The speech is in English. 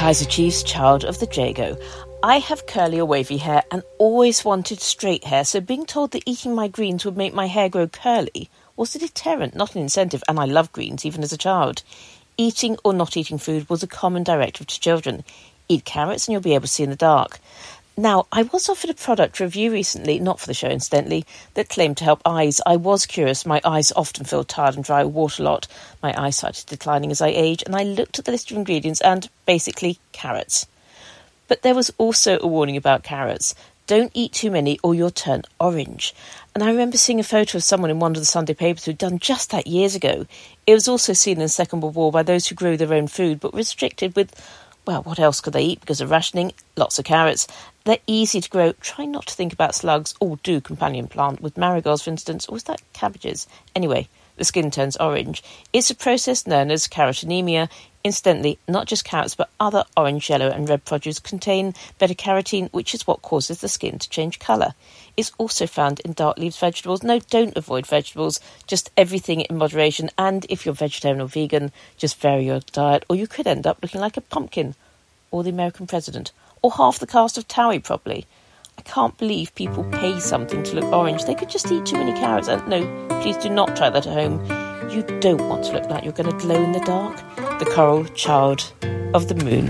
Kaiser Chiefs, child of the Jago. I have curly or wavy hair and always wanted straight hair, so being told that eating my greens would make my hair grow curly was a deterrent, not an incentive, and I loved greens even as a child. Eating or not eating food was a common directive to children. Eat carrots and you'll be able to see in the dark. Now, I was offered a product review recently, not for the show incidentally, that claimed to help eyes. I was curious. My eyes often feel tired and dry, water a lot. My eyesight is declining as I age, and I looked at the list of ingredients and, basically, carrots. But there was also a warning about carrots. Don't eat too many or you'll turn orange. And I remember seeing a photo of someone in one of the Sunday papers who'd done just that years ago. It was also seen in the Second World War by those who grew their own food, but restricted with, well, what else could they eat because of rationing? Lots of carrots. They're easy to grow. Try not to think about slugs, or do companion plant with marigolds, for instance, or is that cabbages? Anyway, the skin turns orange. It's a process known as carotenemia. Incidentally, not just carrots, but other orange, yellow and red produce contain beta-carotene, which is what causes the skin to change colour. It's also found in dark leaf vegetables. No, don't avoid vegetables, just everything in moderation. And if you're vegetarian or vegan, just vary your diet, or you could end up looking like a pumpkin, or the American president, or half the cast of Towie probably. I can't believe people pay something to look orange. They could just eat too many carrots. And no, please do not try that at home. You don't want to look like you're going to glow in the dark. The coral child of the moon.